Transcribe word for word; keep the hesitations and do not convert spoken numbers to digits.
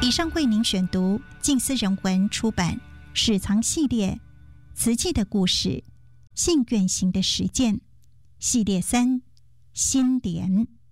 以上为您选读静思人文出版史藏系列慈济的故事，信愿行的实践系列三，心莲。